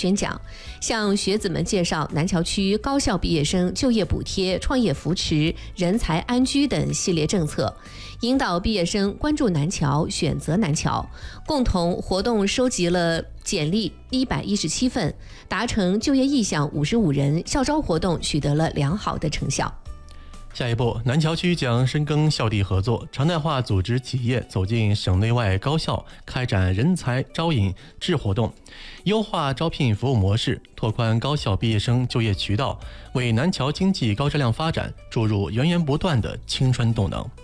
宣讲，向学子们介绍南桥区高校毕业生就业补贴、创业扶持、人才安居等系列政策，引导毕业生关注南桥、选择南桥。共同活动收集了简历117份，达成就业意向55人，校招活动取得了良好的成效。 下一步，南桥区将深耕校地合作，常态化组织企业走进省内外高校，开展人才招引制活动，优化招聘服务模式，拓宽高校毕业生就业渠道，为南桥经济高质量发展注入源源不断的青春动能。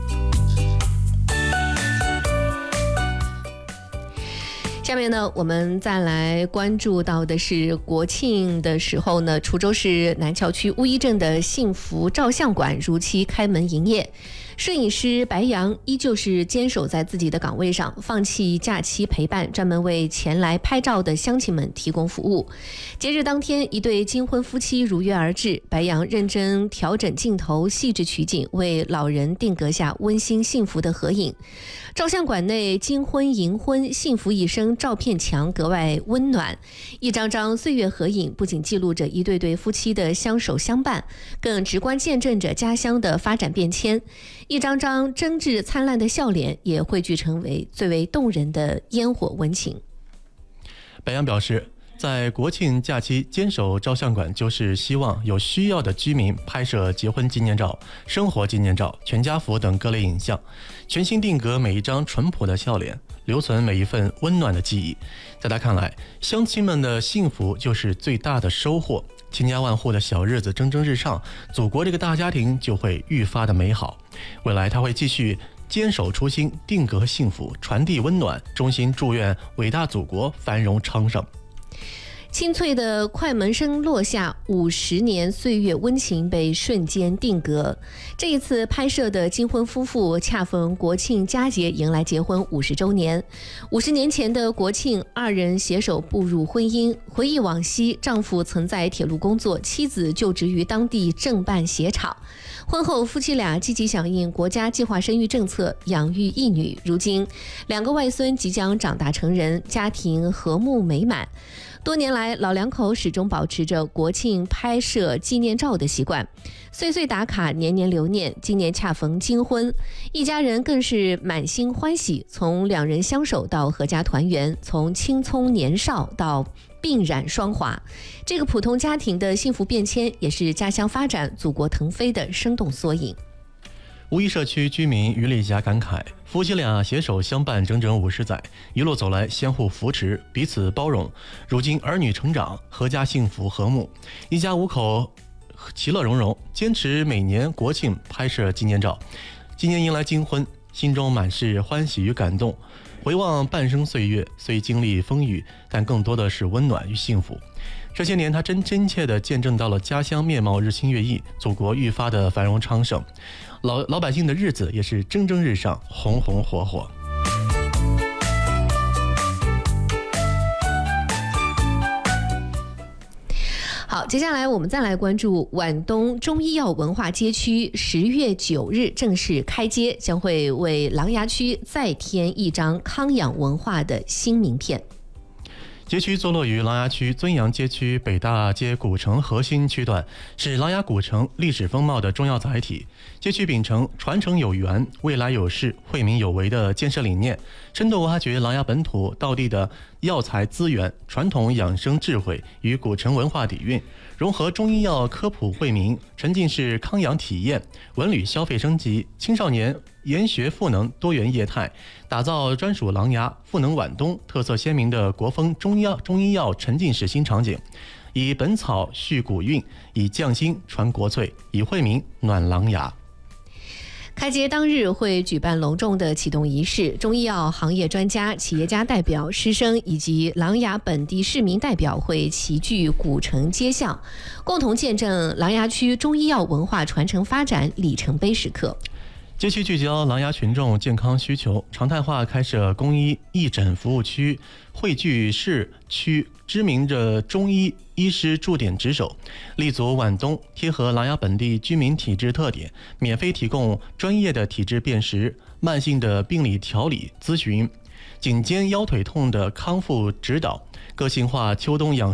下面呢，我们再来关注到的是国庆的时候呢，滁州市南桥区乌衣镇的幸福照相馆如期开门营业。摄影师白杨依旧是坚守在自己的岗位上，放弃假期陪伴，专门为前来拍照的乡亲们提供服务。节日当天，一对金婚夫妻如约而至，白杨认真调整镜头，细致取景，为老人定格下温馨幸福的合影。照相馆内金婚、银婚、幸福一生照片墙格外温暖，一张张岁月合影不仅记录着一对对夫妻的相守相伴，更直观见证着家乡的发展变迁。一张张真挚灿烂的笑脸也汇聚成为最为动人的烟火温情。 白杨表示，在国庆假期坚守照相馆，就是希望有需要的居民拍摄结婚纪念照、生活纪念照、全家福等各类影像，全新定格每一张淳朴的笑脸，留存每一份温暖的记忆。在他看来，乡亲们的幸福就是最大的收获，千家万户的小日子蒸蒸日上，祖国这个大家庭就会愈发的美好。未来他会继续坚守初心，定格幸福，传递温暖，衷心祝愿伟大祖国繁荣昌盛。 清脆的快门声落下，50年岁月温情被瞬间定格。这一次拍摄的金婚夫妇恰逢国庆佳节，迎来结婚50周年。50年前的国庆，二人携手步入婚姻，回忆往昔，丈夫曾在铁路工作，妻子就职于当地政办鞋厂。婚后夫妻俩积极响应国家计划生育政策，养育一女。如今2个外孙即将长大成人，家庭和睦美满。多年来，老两口始终保持着国庆拍摄纪念照的习惯，岁岁打卡，年年留念。今年恰逢金婚，一家人更是满心欢喜。从2人相守到阖家团圆，从青葱年少到鬓染霜华，这个普通家庭的幸福变迁，也是家乡发展、祖国腾飞的生动缩影。 乌衣社区居民于丽霞感慨，夫妻俩携手相伴整整50载，一路走来相互扶持，彼此包容。如今儿女成长，阖家幸福和睦，一家5口其乐融融，坚持每年国庆拍摄纪念照。今年迎来金婚，心中满是欢喜与感动。回望半生岁月，虽经历风雨，但更多的是温暖与幸福。这些年，他真切地见证到了家乡面貌日新月异，祖国愈发的繁荣昌盛，老百姓的日子也是蒸蒸日上，红红火火。 好，接下来我们再来关注皖东中医药文化街区10月9日正式开街，将会为琅琊区再添一张康养文化的新名片。 街区坐落于琅琊区尊阳街区北大街古城核心区段，是琅琊古城历史风貌的重要载体。街区秉承传承有源、未来有势、惠民有为的建设理念，深度挖掘琅琊本土道地的药材资源、传统养生智慧与古城文化底蕴，融合中医药科普惠民、沉浸式康养体验、文旅消费升级、青少年研学赋能多元业态，打造专属琅琊、赋能皖东特色鲜明的国风中医药沉浸式新场景，以本草续古韵，以匠心传国粹，以惠民暖琅琊。 开街当日会举办隆重的启动仪式，中医药行业专家、企业家代表、师生以及琅琊本地市民代表会齐聚古城街巷，共同见证琅琊区中医药文化传承发展里程碑时刻。 街区聚焦琅琊群众健康需求，常态化开设公医义诊服务区，汇聚市区知名的中医医师驻点值守，立足皖东，贴合琅琊本地居民体质特点，免费提供专业的体质辨识、慢性的病理调理咨询、颈肩腰腿痛的康复指导，个性化秋冬养